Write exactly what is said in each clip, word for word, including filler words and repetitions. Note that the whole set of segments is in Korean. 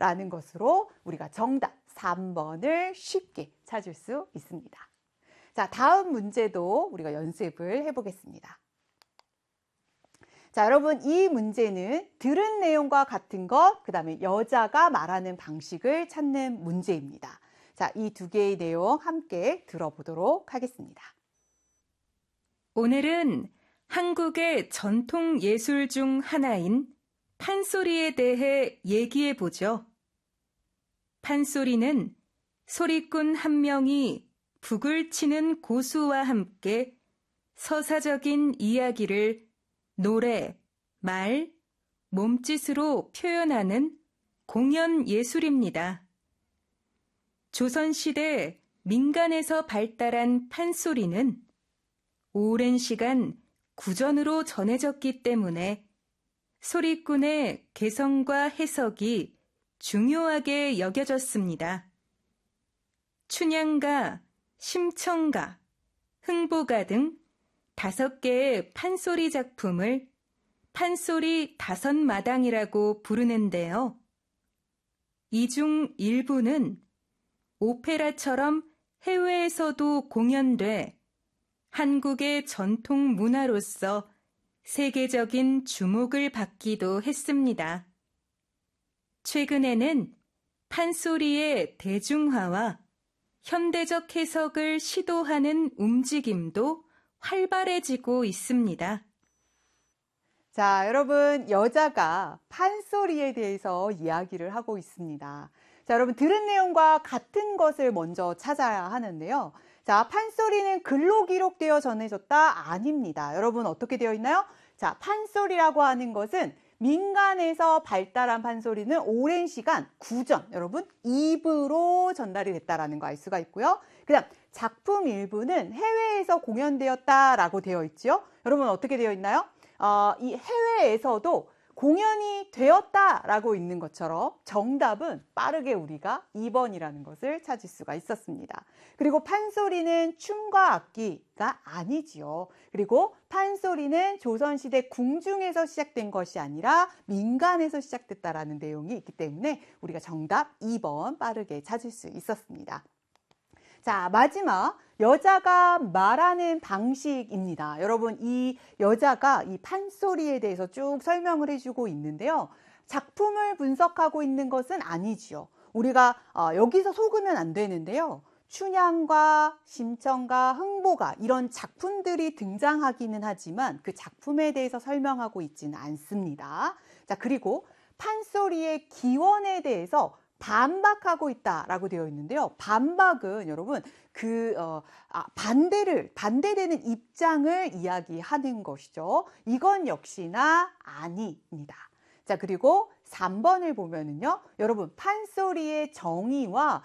라는 것으로 우리가 정답 삼 번을 쉽게 찾을 수 있습니다. 자, 다음 문제도 우리가 연습을 해보겠습니다. 자, 여러분, 이 문제는 들은 내용과 같은 것, 그 다음에 여자가 말하는 방식을 찾는 문제입니다. 자, 이 두 개의 내용 함께 들어보도록 하겠습니다. 오늘은 한국의 전통 예술 중 하나인 판소리에 대해 얘기해 보죠. 판소리는 소리꾼 한 명이 북을 치는 고수와 함께 서사적인 이야기를 노래, 말, 몸짓으로 표현하는 공연 예술입니다. 조선시대 민간에서 발달한 판소리는 오랜 시간 구전으로 전해졌기 때문에 소리꾼의 개성과 해석이 중요하게 여겨졌습니다. 춘향가, 심청가, 흥보가 등 다섯 개의 판소리 작품을 판소리 다섯 마당이라고 부르는데요. 이 중 일부는 오페라처럼 해외에서도 공연돼 한국의 전통 문화로서 세계적인 주목을 받기도 했습니다. 최근에는 판소리의 대중화와 현대적 해석을 시도하는 움직임도 활발해지고 있습니다. 자, 여러분, 여자가 판소리에 대해서 이야기를 하고 있습니다. 자, 여러분, 들은 내용과 같은 것을 먼저 찾아야 하는데요. 자, 판소리는 글로 기록되어 전해졌다? 아닙니다. 여러분, 어떻게 되어 있나요? 자, 판소리라고 하는 것은 민간에서 발달한 판소리는 오랜 시간 구전, 여러분, 입으로 전달이 됐다라는 거 알 수가 있고요. 그 다음 작품 일부는 해외에서 공연되었다라고 되어 있죠. 여러분, 어떻게 되어 있나요? 어, 이 해외에서도 공연이 되었다라고 있는 것처럼 정답은 빠르게 우리가 이 번이라는 것을 찾을 수가 있었습니다. 그리고 판소리는 춤과 악기가 아니지요. 그리고 판소리는 조선시대 궁중에서 시작된 것이 아니라 민간에서 시작됐다라는 내용이 있기 때문에 우리가 정답 이 번 빠르게 찾을 수 있었습니다. 자, 마지막 여자가 말하는 방식입니다. 여러분, 이 여자가 이 판소리에 대해서 쭉 설명을 해주고 있는데요. 작품을 분석하고 있는 것은 아니지요. 우리가 어, 여기서 속으면 안 되는데요. 춘향과 심청가, 흥보가 이런 작품들이 등장하기는 하지만 그 작품에 대해서 설명하고 있지는 않습니다. 자, 그리고 판소리의 기원에 대해서 반박하고 있다라고 되어 있는데요. 반박은 여러분 그 어, 아, 반대를 반대되는 입장을 이야기하는 것이죠. 이건 역시나 아니입니다. 자, 그리고 삼 번을 보면은요. 여러분 판소리의 정의와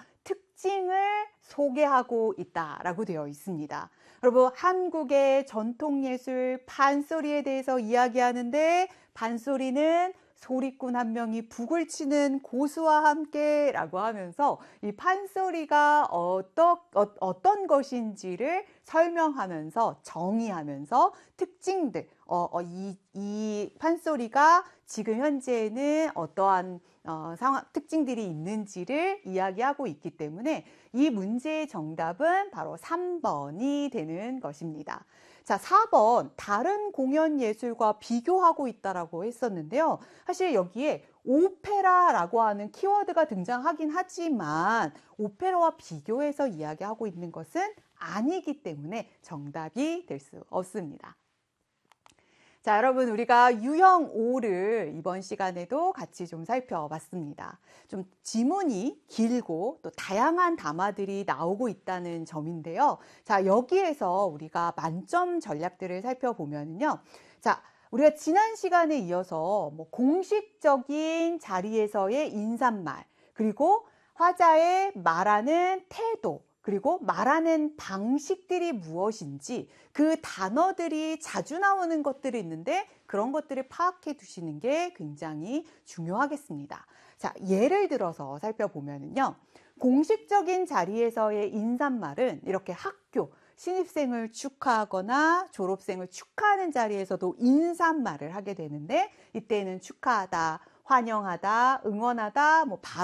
특징을 소개하고 있다라고 되어 있습니다. 여러분 한국의 전통예술 판소리에 대해서 이야기하는데 판소리는 소리꾼 한 명이 북을 치는 고수와 함께 라고 하면서 이 판소리가 어떠, 어, 어떤 것인지를 설명하면서 정의하면서 특징들, 어, 어, 이, 이 판소리가 지금 현재에는 어떠한 어, 상황, 특징들이 있는지를 이야기하고 있기 때문에 이 문제의 정답은 바로 삼 번이 되는 것입니다. 자, 사 번 다른 공연 예술과 비교하고 있다라고 했었는데요. 사실 여기에 오페라라고 하는 키워드가 등장하긴 하지만 오페라와 비교해서 이야기하고 있는 것은 아니기 때문에 정답이 될 수 없습니다. 자, 여러분 우리가 유형 오를 이번 시간에도 같이 좀 살펴봤습니다. 좀 지문이 길고 또 다양한 담화들이 나오고 있다는 점인데요. 자, 여기에서 우리가 만점 전략들을 살펴보면요. 자, 우리가 지난 시간에 이어서 뭐 공식적인 자리에서의 인사말, 그리고 화자의 말하는 태도, 그리고 말하는 방식들이 무엇인지 그 단어들이 자주 나오는 것들이 있는데 그런 것들을 파악해 두시는 게 굉장히 중요하겠습니다. 자, 예를 들어서 살펴보면요. 공식적인 자리에서의 인사말은 이렇게 학교, 신입생을 축하하거나 졸업생을 축하하는 자리에서도 인사말을 하게 되는데 이때는 축하하다, 환영하다, 응원하다, 뭐